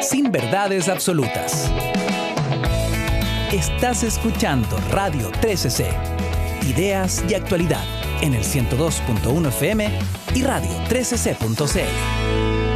sin verdades absolutas. Estás escuchando Radio 13C, ideas y actualidad en el 102.1 FM y radio13c.cl.